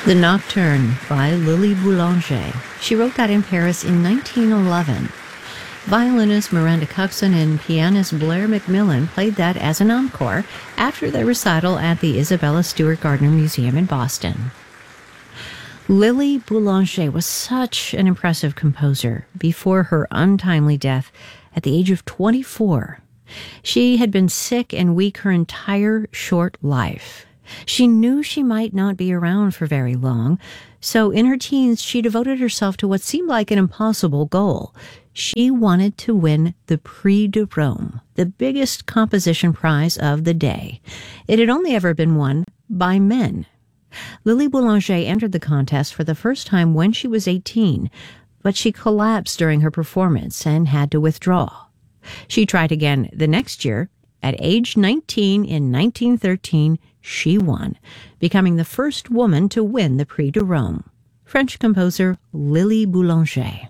The Nocturne by Lily Boulanger. She wrote that in Paris in 1911. Violinist Miranda Coxon and pianist Blair Macmillan played that as an encore after their recital at the Isabella Stewart Gardner Museum in Boston. Lily Boulanger was such an impressive composer before her untimely death at the age of 24. She had been sick and weak her entire short life. She knew she might not be around for very long, so in her teens she devoted herself to what seemed like an impossible goal. She wanted to win the Prix de Rome, the biggest composition prize of the day. It had only ever been won by men. Lily Boulanger entered the contest for the first time when she was 18, but she collapsed during her performance and had to withdraw. She tried again the next year. At age 19 in 1913, she won, becoming the first woman to win the Prix de Rome. French composer Lily Boulanger.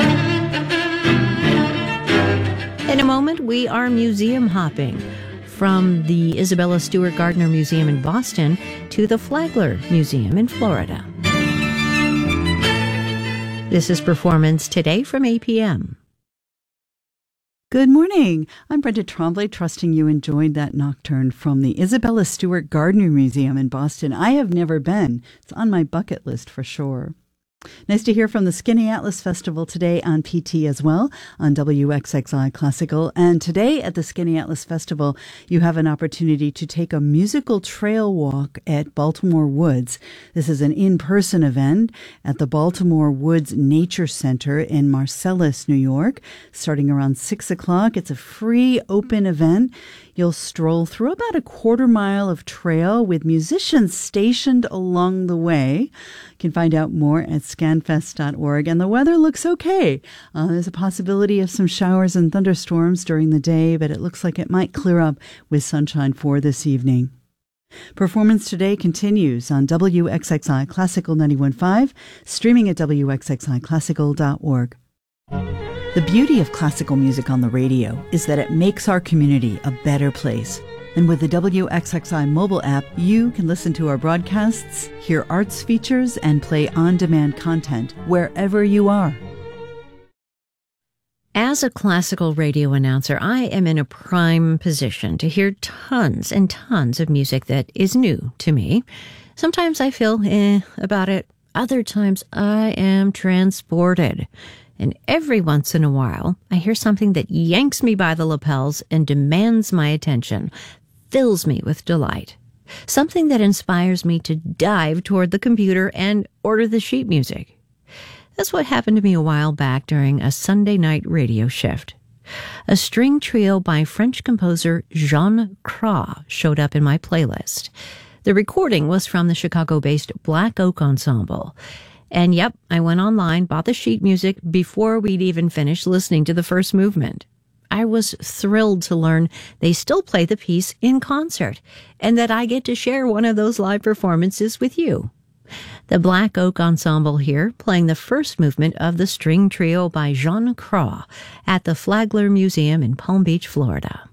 In a moment, we are museum hopping from the Isabella Stewart Gardner Museum in Boston to the Flagler Museum in Florida. This is Performance Today from APM. Good morning. I'm Brenda Tremblay, trusting you enjoyed that nocturne from the Isabella Stewart Gardner Museum in Boston. I have never been. It's on my bucket list for sure. Nice to hear from the Skinny Atlas Festival today on PT as well, on WXXI Classical. And today at the Skinny Atlas Festival, you have an opportunity to take a musical trail walk at Baltimore Woods. This is an in-person event at the Baltimore Woods Nature Center in Marcellus, New York, starting around 6 o'clock. It's a free, open event. You'll stroll through about a quarter mile of trail with musicians stationed along the way. You can find out more at scanfest.org. And the weather looks okay. There's a possibility of some showers and thunderstorms during the day, but it looks like it might clear up with sunshine for this evening. Performance Today continues on WXXI Classical 91.5, streaming at wxxiclassical.org. The beauty of classical music on the radio is that it makes our community a better place. And with the WXXI mobile app, you can listen to our broadcasts, hear arts features, and play on-demand content wherever you are. As a classical radio announcer, I am in a prime position to hear tons and tons of music that is new to me. Sometimes I feel about it. Other times I am transported. And every once in a while, I hear something that yanks me by the lapels and demands my attention, fills me with delight. Something that inspires me to dive toward the computer and order the sheet music. That's what happened to me a while back during a Sunday night radio shift. A string trio by French composer Jean Cras showed up in my playlist. The recording was from the Chicago-based Black Oak Ensemble. And yep, I went online, bought the sheet music before we'd even finished listening to the first movement. I was thrilled to learn they still play the piece in concert, and that I get to share one of those live performances with you. The Black Oak Ensemble here, playing the first movement of the string trio by Jean Cras at the Flagler Museum in Palm Beach, Florida.